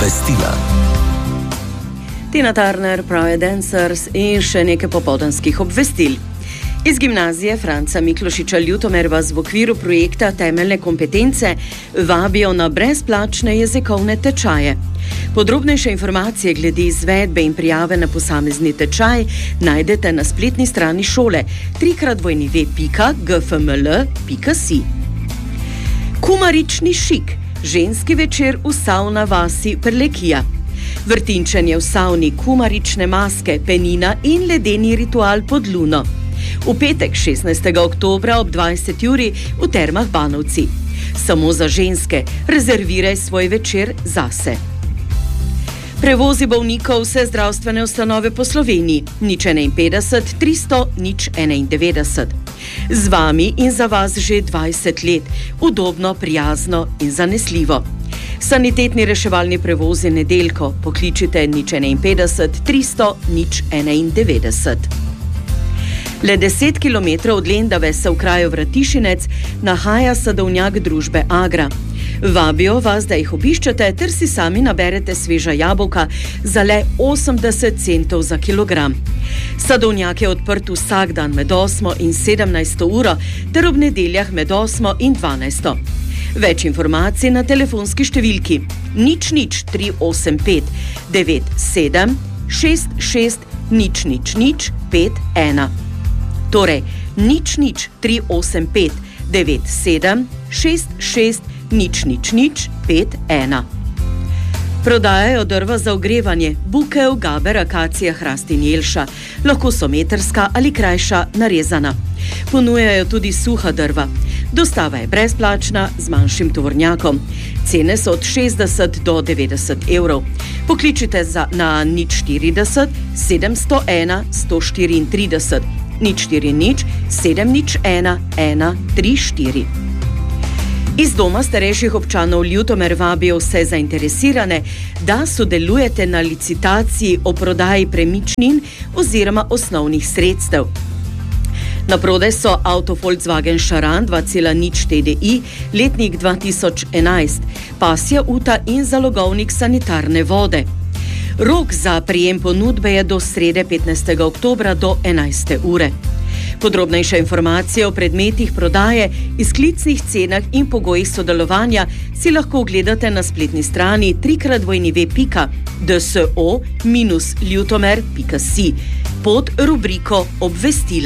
Obvestila. Tina Turner, Private Dancers in še nekaj popoldanskih obvestil. Iz gimnazije Franca Miklošiča Ljutomer vas v okviru projekta Temeljne kompetence vabijo na brezplačne jezikovne tečaje. Podrobnejše informacije glede izvedbe in prijave na posamezni tečaj najdete na spletni strani šole www.gfml.si. Kumarični šik, ženski večer v savna vasi Prlekija. Vrtinčenje v savni, kumarične maske, penina in ledeni ritual pod luno. V petek 16. oktobra ob 20. uri v Termah Banovci. Samo za ženske, rezerviraj svoj večer zase. Prevozi bolnikov vse zdravstvene ustanove po Sloveniji 051 300 091. Z vami in za vas že 20 let, udobno, prijazno in zanesljivo. Sanitetni reševalni prevozi nedeljko, pokličite 051 300 091. Le 10 km od Lendave se v kraju Vratišinec nahaja sadovnjak družbe Agra. Vabijo vas, da jih obiščete ter si sami naberete sveža jabolka za le 80 centov za kilogram. Sadovnjak je odprt vsak dan med 8 in 17 uro ter ob nedeljah med 8 in 12. Več informacij na telefonski številki 00385 97 66 00051. Torej 00385 97 66 00051. Prodajajo drva za ogrevanje, bukev, gaber, akacija, hrast in jelša. Lahko so metrska ali krajša narezana. Ponujajo tudi suha drva. Dostava je brezplačna z manjšim tovornjakom. Cene so od 60 do 90 evrov. Pokličite na 040 701 134 040 701 134. Iz Doma starejših občanov Ljutomer vabijo vse zainteresirane, da sodelujete na licitaciji o prodaji premičnin oziroma osnovnih sredstev. Na prodaj so avto Volkswagen Charan 2.0 TDI, letnik 2011, pasja uta in zalogovnik sanitarne vode. Rok za prijem ponudbe je do srede 15. oktobra do 11. ure. Podrobnejše informacije o predmetih prodaje, izklicnih cenah in pogojih sodelovanja si lahko ogledate na spletni strani www.dso-ljutomer.si pod rubriko Obvestila.